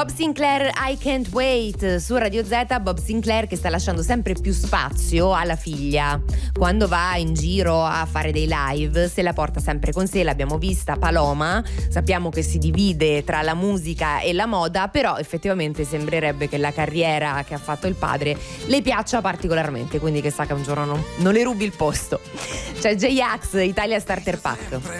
Bob Sinclair, I Can't Wait su Radio Z. Bob Sinclair che sta lasciando sempre più spazio alla figlia. Quando va in giro a fare dei live se la porta sempre con sé, l'abbiamo vista Paloma, sappiamo che si divide tra la musica e la moda, però effettivamente sembrerebbe che la carriera che ha fatto il padre le piaccia particolarmente, quindi che sa che un giorno non le rubi il posto. C'è J-Ax, Italia Starter Pack.